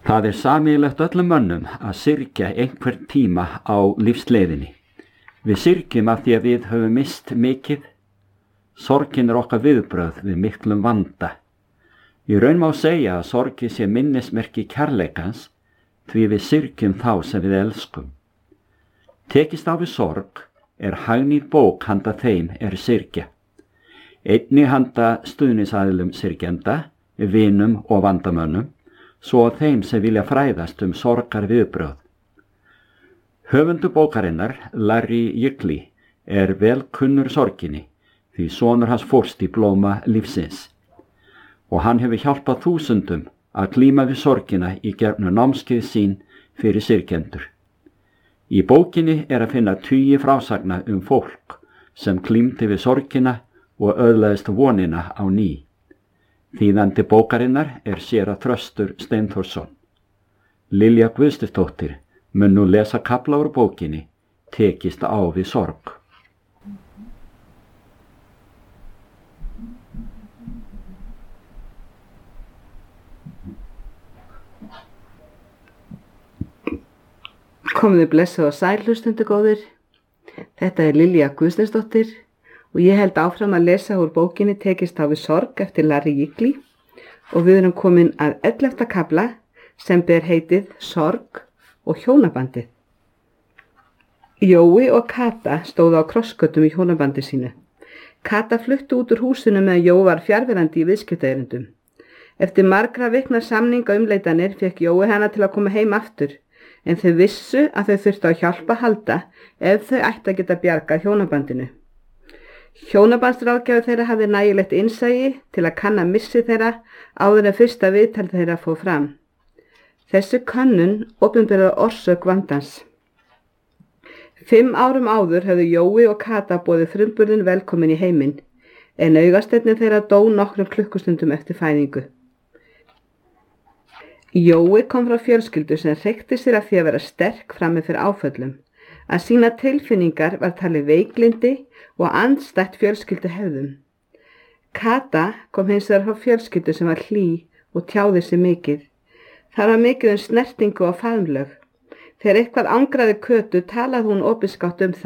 Það sameiginlegt öllum mönnum að syrgja einhvern tíma á lífsleiðinni. Við syrgjum af því að við höfum mist mikið. Sorgin okkar viðbrögð við miklum vanda. Í raun má segja að sorgi sé minnismerki kærleikans því við syrgjum þá sem við elskum. Tekist á við sorg hagnýt bók handa þeim syrgja. Einnig handa stuðningsaðilum syrgjenda, vinum og vandamönnum, svo að þeim sem vilja fræðast sorgar viðbrögð. Höfundur bókarinnar, Larry Yigley, vel kunnur sorginni, því sonur hans fórst í blóma lífsins. Og hann hefur hjálpað þúsundum að glíma við sorgina í gegnum námskeið sín fyrir syrgjendur. Í bókinni að finna tugi frásagna fólk sem glímdi við sorgina og öðlaðist vonina á ný. Þýðandi bókarinnar séra Þröstur Steinþórsson. Lilja Guðsdóttir mun nú lesa kafla úr bókinni Tekist á við sorg. Komið blessuð og sæl hlustendur góðir. Þetta Lilja Guðsteinsdóttir og ég held áfram að lesa úr bókinni Tekist á við sorg eftir Larry Yigley og við erum komin að 11. kafla sem ber heitið Sorg og hjónabandið. Jói og Kata stóðu á krossgötum í hjónabandi sínu. Kata flutti út úr húsinu meðan Jói var fjarverandi í viðskiptaerindum. Eftir margra vikna samninga umleitanir fekk Jói hana til að koma heim aftur, en þau vissu að þau þurftu á hjálp að halda ef þau ættu að geta bjargað hjónabandinu. Hjónabandsráðgjafi þeirra hafði nægilegt innsæi til að kanna missi þeirra áður en fyrsta viðtal þeirra fór fram. Þessi könnun opinberaði orsök vandans. 5 árum áður höfðu Jói og Kata boðið frumburðinn velkomin í heiminn, en augasteinninn þeirra dó nokkrum klukkustundum eftir fæðingu. Jói kom frá fjölskyldu sem hreykti sér af því að vera sterk frammi fyrir áföllum. Að sína tilfinningar var talið veiklyndi og andstætt fjölskyldu hefðum. Kata kom hins vegar frá fjölskyldu sem var hlý og tjáði sig mikið. Það var mikið snertingu og faðmlög. Þegar eitthvað angraði Kötu talaði hún opinskátt það.